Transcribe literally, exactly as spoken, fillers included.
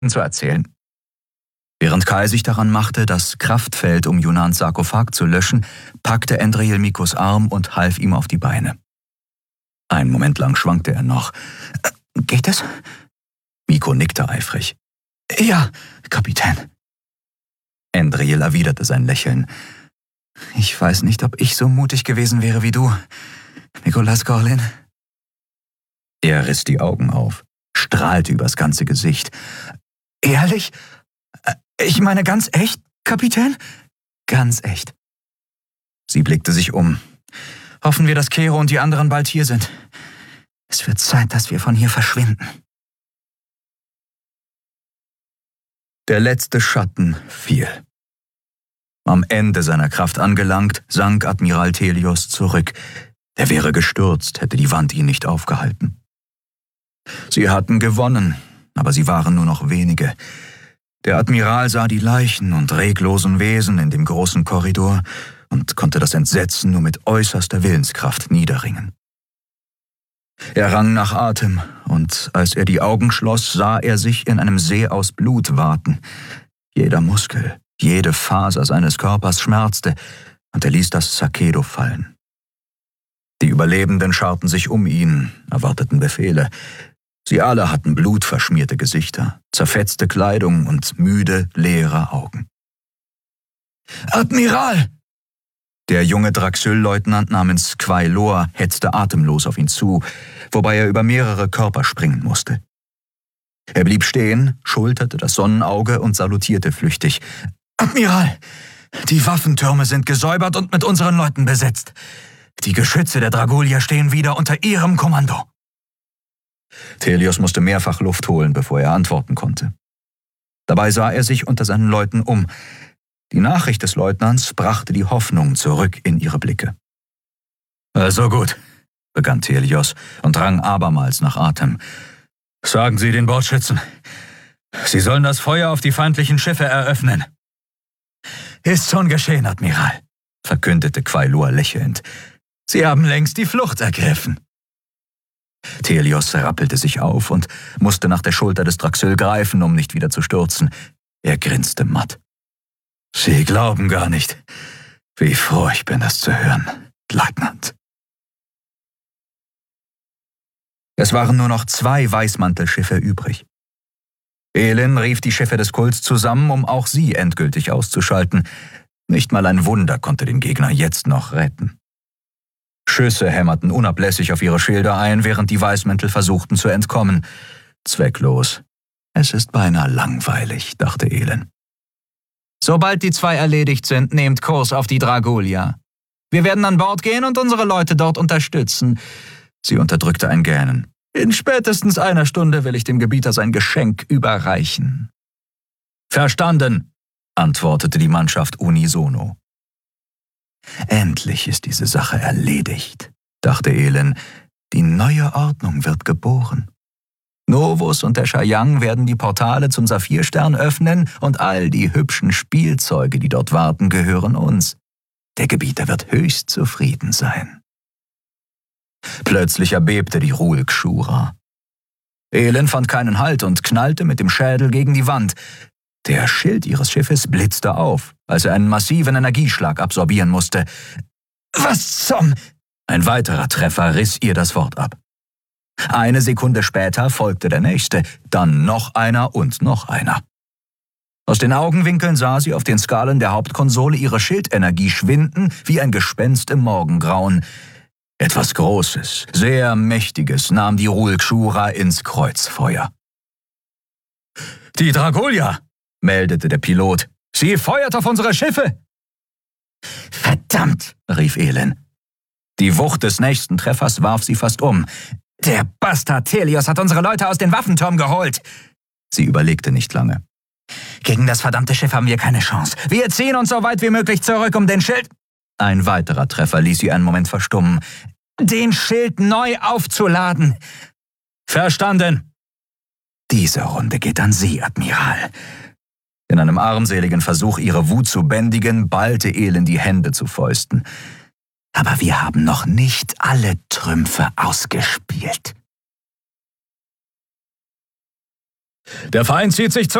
zu erzählen. Während Kai sich daran machte, das Kraftfeld um Junans Sarkophag zu löschen, packte Endril Mikos Arm und half ihm auf die Beine. Einen Moment lang schwankte er noch. Äh, »Geht es?« Miko nickte eifrig. »Ja, Kapitän.« Endril erwiderte sein Lächeln. »Ich weiß nicht, ob ich so mutig gewesen wäre wie du, Mikolas Gorlin.« Er riss die Augen auf, strahlte übers ganze Gesicht. »Ehrlich? Ich meine ganz echt, Kapitän? Ganz echt.« Sie blickte sich um. »Hoffen wir, dass Kero und die anderen bald hier sind. Es wird Zeit, dass wir von hier verschwinden.« Der letzte Schatten fiel. Am Ende seiner Kraft angelangt, sank Admiral Thelios zurück. Er wäre gestürzt, hätte die Wand ihn nicht aufgehalten. Sie hatten gewonnen, aber sie waren nur noch wenige. Der Admiral sah die Leichen und reglosen Wesen in dem großen Korridor und konnte das Entsetzen nur mit äußerster Willenskraft niederringen. Er rang nach Atem, und als er die Augen schloss, sah er sich in einem See aus Blut waten. Jeder Muskel, jede Faser seines Körpers schmerzte, und er ließ das Sakedo fallen. Die Überlebenden scharten sich um ihn, erwarteten Befehle. Sie alle hatten blutverschmierte Gesichter, zerfetzte Kleidung und müde, leere Augen. »Admiral!« Der junge Draxyl-Leutnant namens Quailor hetzte atemlos auf ihn zu, wobei er über mehrere Körper springen musste. Er blieb stehen, schulterte das Sonnenauge und salutierte flüchtig. »Admiral, die Waffentürme sind gesäubert und mit unseren Leuten besetzt. Die Geschütze der Dragolier stehen wieder unter Ihrem Kommando.« Thelios musste mehrfach Luft holen, bevor er antworten konnte. Dabei sah er sich unter seinen Leuten um. Die Nachricht des Leutnants brachte die Hoffnung zurück in ihre Blicke. »Also gut«, begann Thelios und rang abermals nach Atem. »Sagen Sie den Bordschützen, sie sollen das Feuer auf die feindlichen Schiffe eröffnen.« »Ist schon geschehen, Admiral«, verkündete Quailor lächelnd. »Sie haben längst die Flucht ergriffen.« Thelios rappelte sich auf und musste nach der Schulter des Draxyl greifen, um nicht wieder zu stürzen. Er grinste matt. »Sie glauben gar nicht, wie froh ich bin, das zu hören, Leutnant.« Es waren nur noch zwei Weißmantelschiffe übrig. Elin rief die Schiffe des Kults zusammen, um auch sie endgültig auszuschalten. Nicht mal ein Wunder konnte den Gegner jetzt noch retten. Schüsse hämmerten unablässig auf ihre Schilde ein, während die Weißmäntel versuchten zu entkommen. Zwecklos. Es ist beinahe langweilig, dachte Elin. »Sobald die zwei erledigt sind, nehmt Kurs auf die Dragolia. Wir werden an Bord gehen und unsere Leute dort unterstützen.« Sie unterdrückte ein Gähnen. »In spätestens einer Stunde will ich dem Gebieter sein Geschenk überreichen.« »Verstanden«, antwortete die Mannschaft unisono. Endlich ist diese Sache erledigt, dachte Elin. Die neue Ordnung wird geboren. Novus und der Shayang werden die Portale zum Saphirstern öffnen und all die hübschen Spielzeuge, die dort warten, gehören uns. Der Gebieter wird höchst zufrieden sein. Plötzlich erbebte die Rulk-Shura. Elin fand keinen Halt und knallte mit dem Schädel gegen die Wand. Der Schild ihres Schiffes blitzte auf, als er einen massiven Energieschlag absorbieren musste. »Was zum...« Ein weiterer Treffer riss ihr das Wort ab. Eine Sekunde später folgte der nächste, dann noch einer und noch einer. Aus den Augenwinkeln sah sie auf den Skalen der Hauptkonsole ihre Schildenergie schwinden wie ein Gespenst im Morgengrauen. Etwas Großes, sehr Mächtiges nahm die Rulk-Shura ins Kreuzfeuer. »Die Dragolia«, meldete der Pilot. »Sie feuert auf unsere Schiffe!« »Verdammt«, rief Elin. Die Wucht des nächsten Treffers warf sie fast um. »Der Bastard Thelios hat unsere Leute aus den Waffenturm geholt!« Sie überlegte nicht lange. »Gegen das verdammte Schiff haben wir keine Chance. Wir ziehen uns so weit wie möglich zurück, um den Schild...« Ein weiterer Treffer ließ sie einen Moment verstummen. »Den Schild neu aufzuladen!« »Verstanden!« »Diese Runde geht an Sie, Admiral.« In einem armseligen Versuch, ihre Wut zu bändigen, ballte Elin die Hände zu Fäusten. »Aber wir haben noch nicht alle Trümpfe ausgespielt.« Der Feind zieht sich zurück.